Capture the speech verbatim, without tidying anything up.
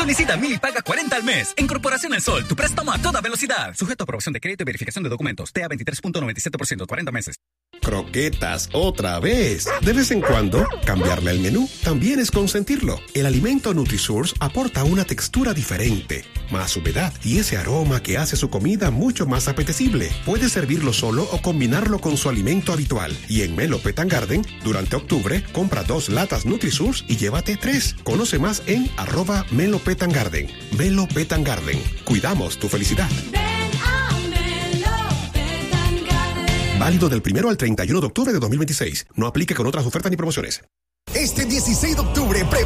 Solicita Mili Paga cuarenta al mes. En Corporación El Sol, tu préstamo a toda velocidad. Sujeto a aprobación de crédito y verificación de documentos. T A veintitrés punto noventa y siete por ciento, cuarenta meses. Croquetas, otra vez. De vez en cuando, cambiarle el menú también es consentirlo. El alimento NutriSource aporta una textura diferente, más humedad y ese aroma que hace su comida mucho más apetecible. Puede servirlo solo o combinarlo con su alimento habitual. Y en Melo Pet and Garden, durante octubre, compra dos latas NutriSource y llévate tres. Conoce más en arroba Melo Pet and Garden. Melo Pet and Garden. Cuidamos tu felicidad. Válido del primero al treinta y uno de octubre de dos mil veintiséis. No aplique con otras ofertas ni promociones. Este dieciséis de octubre, pre